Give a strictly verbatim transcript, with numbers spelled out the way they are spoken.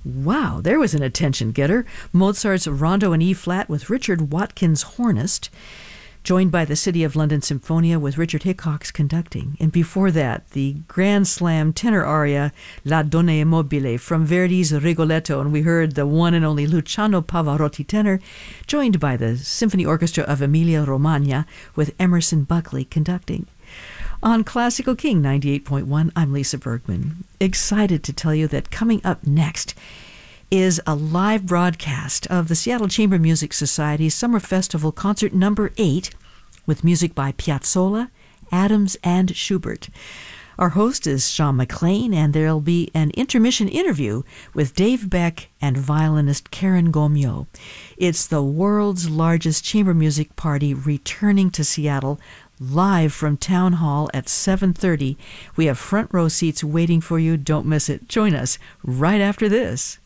Wow, there was an attention getter. Mozart's Rondo in E-flat with Richard Watkins hornist, joined by the City of London Symphonia with Richard Hickox conducting. And before that, the Grand Slam tenor aria La Donna è mobile from Verdi's Rigoletto, and we heard the one and only Luciano Pavarotti tenor, joined by the Symphony Orchestra of Emilia-Romagna with Emerson Buckley conducting. On Classical King ninety-eight point one, I'm Lisa Bergman. Excited to tell you that coming up next is a live broadcast of the Seattle Chamber Music Society's Summer Festival Concert Number eight with music by Piazzolla, Adams, and Schubert. Our host is Sean McLean, and there'll be an intermission interview with Dave Beck and violinist Karen Gomio. It's the world's largest chamber music party returning to Seattle live from Town Hall at seven thirty. We have front row seats waiting for you. Don't miss it. Join us right after this.